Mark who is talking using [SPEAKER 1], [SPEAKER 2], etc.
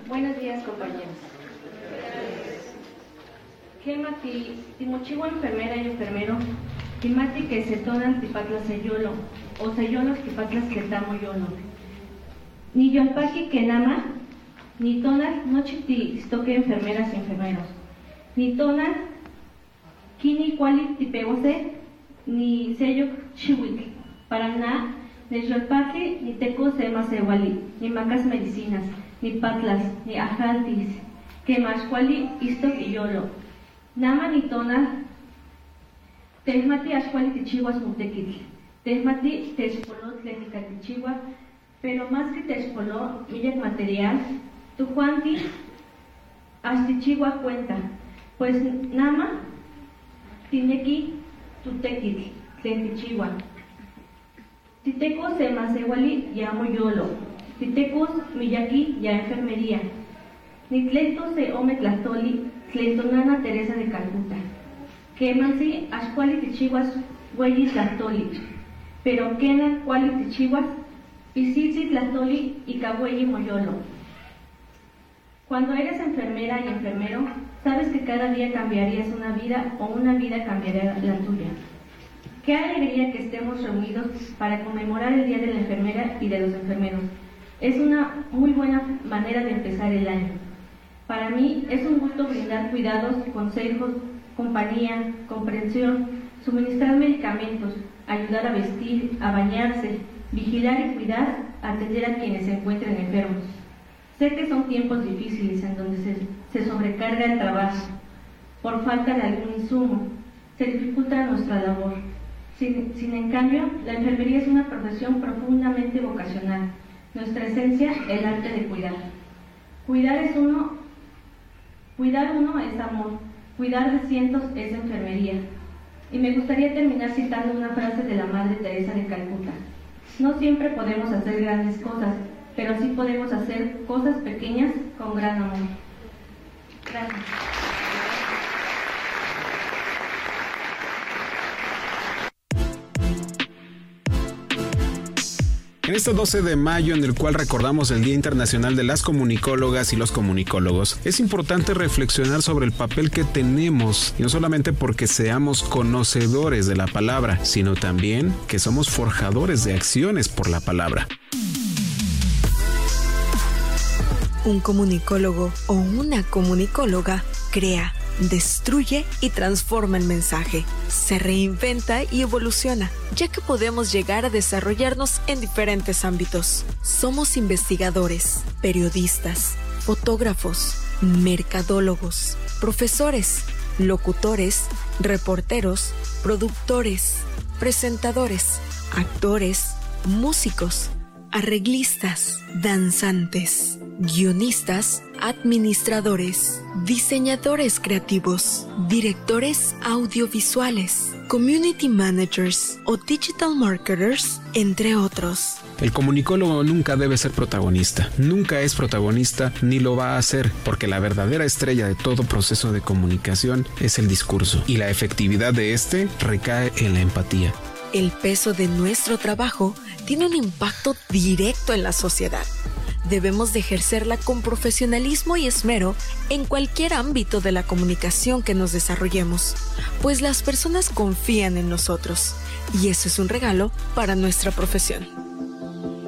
[SPEAKER 1] Buenos días, compañeros. Gemati, timochiwa enfermera y enfermero, timati que se tonan tipatlas seyolo, o seyolos tipatlas que tamo yolo. Ni yolpaki que nama, ni tonas noche ti stoque enfermeras y enfermeros. Ni tonas, kini cuali tipegose, ni sello chihuitl. Para nada, ni yolpaki, ni teco sema sewali, ni macas medicinas, ni patlas, ni ajantis, que más cuali isto y yolo. Nama ni tona, tehmati ashkuali tichihuas mutekitl, tehmati techpolo tlenica tichihua, pero más que techpolo, millet material, tu juanti astichihua cuenta, pues nama tineki tu tequitl, tlen tichihua. Titecos se masewali ya moyolo, titecos miyaki ya enfermería, nitlento se ome tlastoli, tlentonana Teresa de Calcuta, que mansi ashkuali tichihuas hueyi tlastoli, pero kena kuali tichihuas pisitzi tlastoli y kahueyi moyolo. Cuando eres enfermera y enfermero, sabes que cada día cambiarías una vida o una vida cambiará la tuya. Qué alegría que estemos reunidos para conmemorar el Día de la Enfermera y de los Enfermeros. Es una muy buena manera de empezar el año. Para mí es un gusto brindar cuidados, consejos, compañía, comprensión, suministrar medicamentos, ayudar a vestir, a bañarse, vigilar y cuidar, atender a quienes se encuentren enfermos. Sé que son tiempos difíciles en donde se sobrecarga el trabajo, por falta de algún insumo, se dificulta nuestra labor. Sin en cambio, la enfermería es una profesión profundamente vocacional. Nuestra esencia, el arte de cuidar. Cuidar uno es amor, cuidar de cientos es enfermería. Y me gustaría terminar citando una frase de la Madre Teresa de Calcuta. No siempre podemos hacer grandes cosas, pero sí podemos hacer cosas pequeñas con gran amor. Gracias.
[SPEAKER 2] En este 12 de mayo, en el cual recordamos el Día Internacional de las Comunicólogas y los Comunicólogos, es importante reflexionar sobre el papel que tenemos, y no solamente porque seamos conocedores de la palabra, sino también que somos forjadores de acciones por la palabra.
[SPEAKER 3] Un comunicólogo o una comunicóloga crea, destruye y transforma el mensaje, se reinventa y evoluciona, ya que podemos llegar a desarrollarnos en diferentes ámbitos. Somos investigadores, periodistas, fotógrafos, mercadólogos, profesores, locutores, reporteros, productores, presentadores, actores, músicos, arreglistas, danzantes, guionistas, administradores, diseñadores creativos, directores audiovisuales, community managers o digital marketers, entre otros.
[SPEAKER 2] El comunicólogo nunca debe ser protagonista, nunca es protagonista ni lo va a ser, porque la verdadera estrella de todo proceso de comunicación es el discurso, y la efectividad de este recae en la empatía.
[SPEAKER 3] El peso de nuestro trabajo tiene un impacto directo en la sociedad. Debemos de ejercerla con profesionalismo y esmero en cualquier ámbito de la comunicación que nos desarrollemos, pues las personas confían en nosotros y eso es un regalo para nuestra profesión.